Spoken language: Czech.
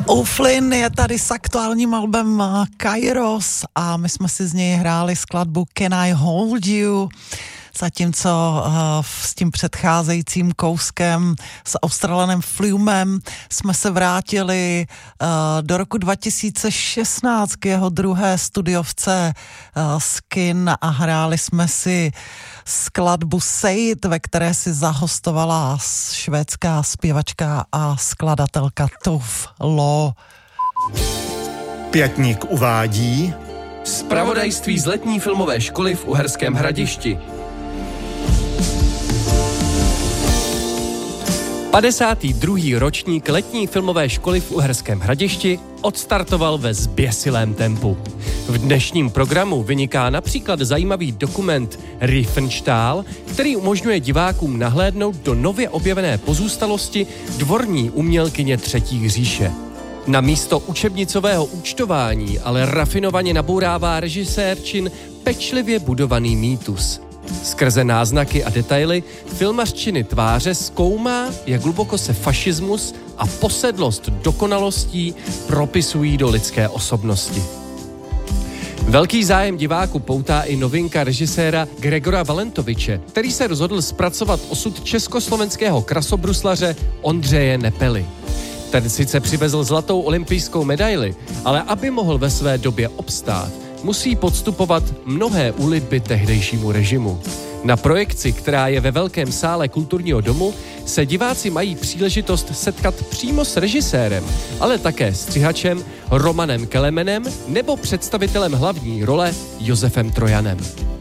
Flynn je tady s aktuálním albem Kairos a my jsme si z něj hráli skladbu Can I Hold You, zatímco s tím předcházejícím kouskem s Australanem Flumem jsme se vrátili do roku 2016 k jeho druhé studiovce Skin a hráli jsme si skladbu Say It, ve které si zahostovala švédská zpěvačka a skladatelka Tove Lo. Pětník uvádí zpravodajství z letní filmové školy v Uherském Hradišti. 52. ročník letní filmové školy v Uherském Hradišti odstartoval ve zběsilém tempu. V dnešním programu vyniká například zajímavý dokument Riefenstahl, který umožňuje divákům nahlédnout do nově objevené pozůstalosti dvorní umělkyně Třetí říše. Na místo učebnicového účtování ale rafinovaně nabourává režisérčin pečlivě budovaný mýtus. Skrze náznaky a detaily filmařčiny tváře zkoumá, jak hluboko se fašismus a posedlost dokonalostí propisují do lidské osobnosti. Velký zájem diváku poutá i novinka režiséra Gregora Valentoviče, který se rozhodl zpracovat osud československého krasobruslaře Ondřeje Nepely. Ten sice přivezl zlatou olympijskou medaili, ale aby mohl ve své době obstát, musí podstupovat mnohé úlitby tehdejšímu režimu. Na projekci, která je ve velkém sále Kulturního domu, se diváci mají příležitost setkat přímo s režisérem, ale také střihačem Romanem Kelemenem nebo představitelem hlavní role Josefem Trojanem.